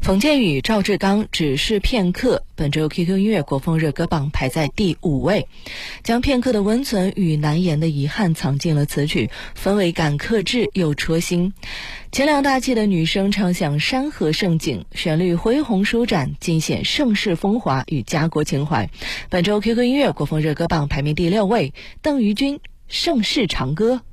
冯建宇、赵志刚只是片刻，本周 QQ 音乐国风热歌榜排在第5位，将片刻的温存与难言的遗憾藏进了词曲，氛围感克制又戳心。前两大气的女声唱响山河盛景，旋律恢宏舒展，尽显盛世风华与家国情怀。本周 QQ 音乐国风热歌榜排名第6位，邓于君《盛世长歌》。